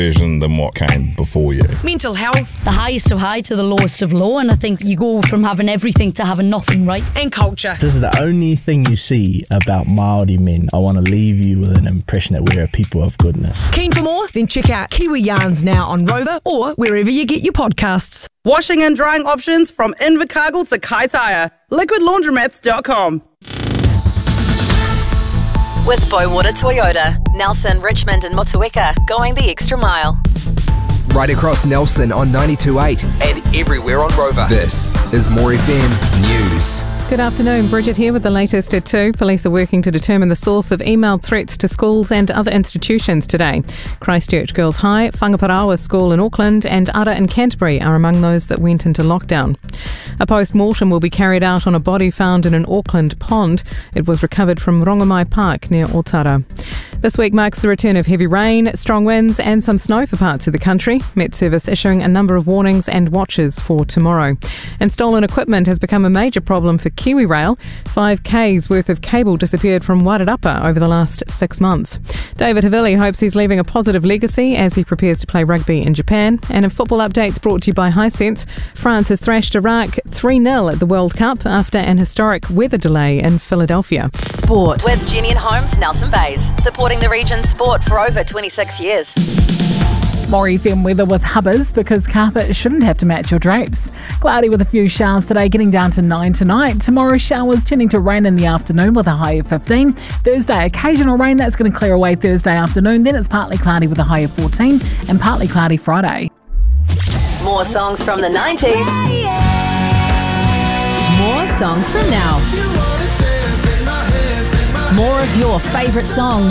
version than what came before you. Mental health. The highest of high to the lowest of low, and I think you go from having everything to having nothing, right? And culture. This is the only thing you see about Māori men. I want to leave you with an impression that we're a people of goodness. Keen for more? Then check out Kiwi Yarns now on Rover or wherever you get your podcasts. Washing and drying options from Invercargill to Kaitaia. LiquidLaundromats.com. With Bowater Toyota, Nelson, Richmond and Motueka, going the extra mile. Right across Nelson on 92.8 and everywhere on Rover. This is More FM News. Good afternoon, Bridget here with the latest at 2. Police are working to determine the source of emailed threats to schools and other institutions today. Christchurch Girls High, Whangaparaoa School in Auckland and Ara in Canterbury are among those that went into lockdown. A post-mortem will be carried out on a body found in an Auckland pond. It was recovered from Rongamai Park near Otara. This week marks the return of heavy rain, strong winds and some snow for parts of the country. Met Service issuing a number of warnings and watches for tomorrow. And stolen equipment has become a major problem for KiwiRail. 5K's worth of cable disappeared from Wairarapa over the last 6 months. David Havili hopes he's leaving a positive legacy as he prepares to play rugby in Japan. And in football updates brought to you by Hisense, France has thrashed Iraq 3-0 at the World Cup after an historic weather delay in Philadelphia. Sport with Jenny and Holmes, Nelson Bays, supporting the region's sport for over 26 years. More FM weather with Hubbers, because carpet shouldn't have to match your drapes. Cloudy with a few showers today, getting down to 9 tonight. Tomorrow, showers turning to rain in the afternoon with a high of 15. Thursday, occasional rain, that's going to clear away Thursday afternoon. Then it's partly cloudy with a high of 14 and partly cloudy Friday. More songs from the 90s. More songs from now. More of your favourite songs.